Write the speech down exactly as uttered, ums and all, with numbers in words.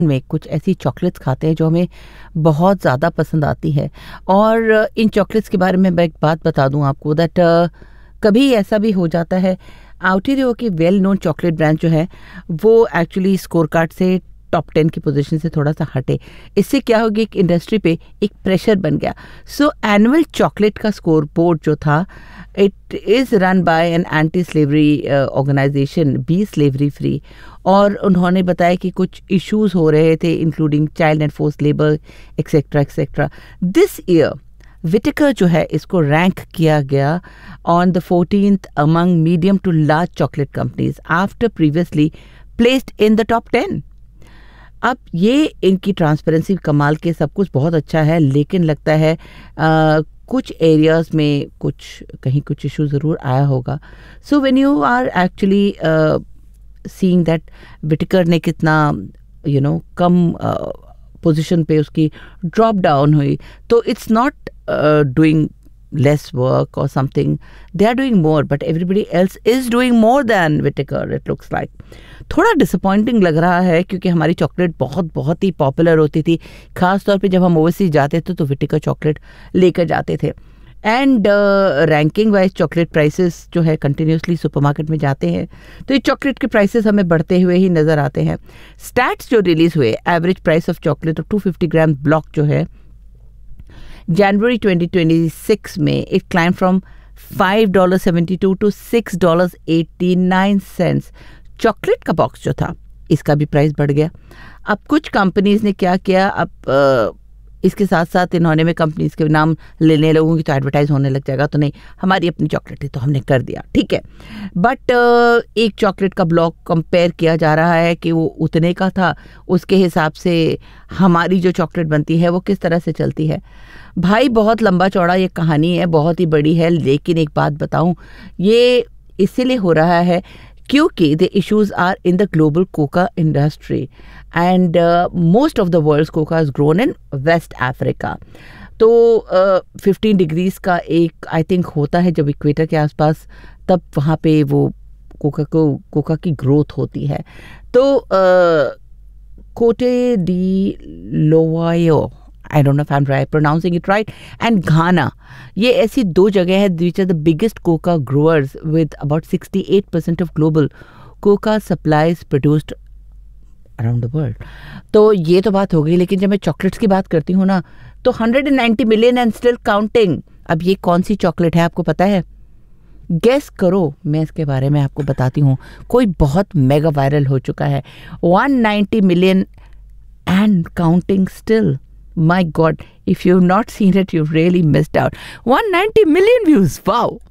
में कुछ ऐसी चॉकलेट्स खाते हैं जो हमें बहुत ज़्यादा पसंद आती है। और इन चॉकलेट्स के बारे में मैं एक बात बता दूं आपको दैट कभी ऐसा भी हो जाता है, आउटेरियो की वेल नोन चॉकलेट ब्रांड जो है वो एक्चुअली स्कोर कार्ड से टॉप टेन की पोजीशन से थोड़ा सा हटे। इससे क्या हो गया, एक इंडस्ट्री पे एक प्रेशर बन गया। सो एनुअल चॉकलेट का स्कोर बोर्ड जो था, it is run by an anti slavery organisation, B slavery free, और उन्होंने बताया कि कुछ इश्यूज हो रहे थे including child and force labour etcetera etcetera. This year Whittaker जो है इसको रैंक किया गया on the fourteenth among medium to large chocolate companies after previously placed in the top ten. अब ये इनकी ट्रांसपेरेंसी कमाल के, सब कुछ बहुत अच्छा है, लेकिन लगता है आ, कुछ एरियाज में कुछ कहीं कुछ इशू ज़रूर आया होगा। So when you are actually seeing that Whittaker ने कितना you you no know, come position uh, पे उसकी ड्रॉप डाउन हुई, तो it's not doing less work or something. They are doing more, but everybody else is doing more than Whittaker, it looks like. थोड़ा disappointing लग रहा है क्योंकि हमारी चॉकलेट बहुत बहुत ही पॉपुलर होती थी, खास तौर पे जब हम ओवरसीज जाते थे तो विटेकर चॉकलेट लेकर जाते थे। And ranking wise chocolate prices जो है कंटिन्यूसली सुपरमार्केट में जाते हैं, तो ये चॉकलेट के प्राइसेस हमें बढ़ते हुए ही नज़र आते हैं। स्टैट्स जो रिलीज़ हुए, average price of chocolate of to fifty gram block जो है January twenty twenty-six में it climbed from five dollars and seventy-two cents to six dollars and eighty-nine cents। Chocolate का बॉक्स जो था इसका भी प्राइस बढ़ गया। अब कुछ कंपनीज ने क्या किया, अब आ, इसके साथ साथ इन्होंने में कंपनीज के नाम लेने लोगों की तो एडवर्टाइज होने लग जाएगा, तो नहीं, हमारी अपनी चॉकलेट है तो हमने कर दिया, ठीक है। बट एक चॉकलेट का ब्लॉक कंपेयर किया जा रहा है कि वो उतने का था, उसके हिसाब से हमारी जो चॉकलेट बनती है वो किस तरह से चलती है। भाई बहुत लंबा चौड़ा ये कहानी है, बहुत ही बड़ी है, लेकिन एक बात बताऊं, ये इसीलिए हो रहा है क्योंकि the issues are in the global Coca industry and most of the world's Coca is grown in waste Africa. तो फिफ्टीन uh, डिग्रीज का एक आई थिंक होता है जब इक्वेटर के आसपास, तब वहाँ पे वो कोका को कोका की ग्रोथ होती है। तो कोटे D लोवायो, I don't know if I'm right pronouncing it right, and Ghana, ये ऐसी दो जगह है which are the biggest coca growers with about sixty-eight percent of global coca supplies produced around the world। तो ये तो बात हो गई, लेकिन जब मैं चॉकलेट्स की बात करती हूँ ना, तो one hundred ninety million and still counting। अब ये कौन सी चॉकलेट है आपको पता है? गेस करो, मैं इसके बारे में आपको बताती हूँ। कोई बहुत मेगा वायरल हो चुका है, one hundred ninety million and counting still। My God, if you've not seen it, you've really missed out. one hundred ninety million views. Wow.